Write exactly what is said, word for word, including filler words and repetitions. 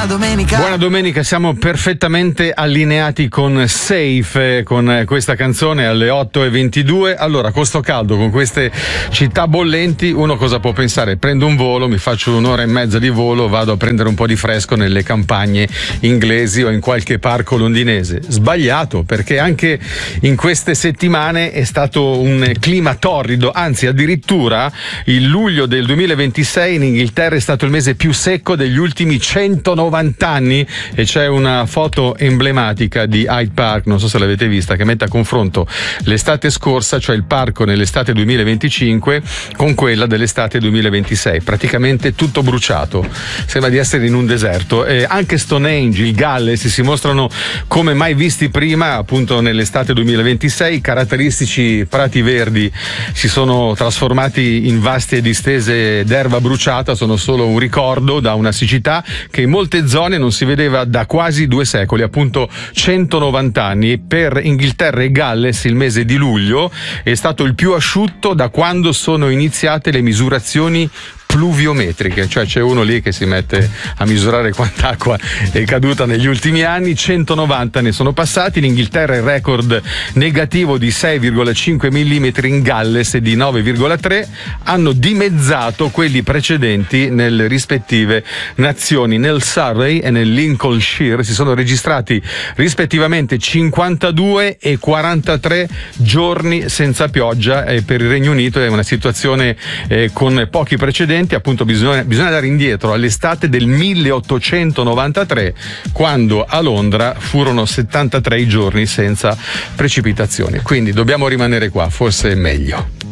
Buona domenica. Buona domenica, siamo perfettamente allineati con Safe, con questa canzone alle otto e ventidue. Allora, con sto caldo, con queste città bollenti, uno cosa può pensare? Prendo un volo, mi faccio un'ora e mezza di volo, vado a prendere un po' di fresco nelle campagne inglesi o in qualche parco londinese. Sbagliato, perché anche in queste settimane è stato un clima torrido, anzi addirittura il luglio del duemilaventisei in Inghilterra è stato il mese più secco degli ultimi centonovanta anni, e c'è una foto emblematica di Hyde Park, non so se l'avete vista, che mette a confronto l'estate scorsa, cioè il parco nell'estate duemilaventicinque, con quella dell'estate duemilaventisei. Praticamente tutto bruciato, sembra di essere in un deserto. E anche Stonehenge, il Galles, si mostrano come mai visti prima, appunto nell'estate duemilaventisei. Caratteristici prati verdi si sono trasformati in vaste distese d'erba bruciata, sono solo un ricordo da una siccità che in molte zone non si vedeva da quasi due secoli, appunto centonovanta anni. Per Inghilterra e Galles il mese di luglio è stato il più asciutto da quando sono iniziate le misurazioni pluviometriche, cioè c'è uno lì che si mette a misurare quanta acqua è caduta negli ultimi anni. Centonovanta ne sono passati. In Inghilterra il record negativo di sei virgola cinque millimetri, in Galles e di nove virgola tre hanno dimezzato quelli precedenti nelle rispettive nazioni. Nel Surrey e nel Lincolnshire si sono registrati rispettivamente cinquantadue e quarantatré giorni senza pioggia, e per il Regno Unito è una situazione eh, con pochi precedenti. Appunto bisogna, bisogna andare indietro all'estate del milleottocentonovantatré, quando a Londra furono settantatré i giorni senza precipitazioni. Quindi dobbiamo rimanere qua, forse è meglio.